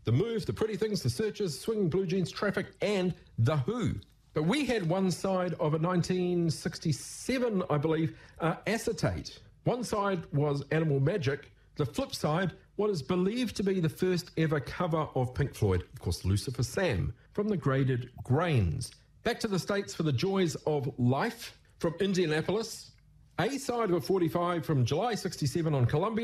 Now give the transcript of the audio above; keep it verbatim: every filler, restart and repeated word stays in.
The Move, The Pretty Things, The Searchers, Swinging Blue Jeans, Traffic, and The Who. But we had one side of a nineteen sixty-seven, I believe, uh, acetate. One side was Animal Magic. The flip side, what is believed to be the first ever cover of Pink Floyd, of course, Lucifer Sam, from the Graded Grains. Back to the States for The Joys of Life from Indianapolis. A side of a forty-five from July sixty-seven on Columbia.